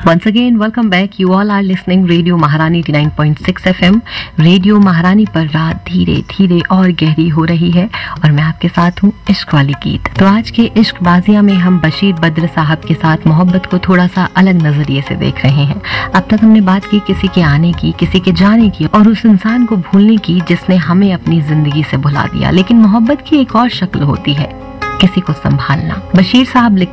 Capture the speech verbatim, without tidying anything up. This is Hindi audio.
Once again, welcome back. You all are listening Radio Maharani eighty-nine point six F M. Radio महारानी पर रात धीरे धीरे और गहरी हो रही है और मैं आपके साथ हूँ इश्क वाली गीत। तो आज के इश्क बाजिया में हम बशीर बद्र साहब के साथ मोहब्बत को थोड़ा सा अलग नजरिए से देख रहे हैं। अब तक हमने बात की किसी के आने की, किसी के जाने की और उस इंसान को भूलने की जिसने हमें अपनी जिंदगी से भुला दिया। लेकिन मोहब्बत की एक और शक्ल होती है, किसी को संभालना। बशीर साहब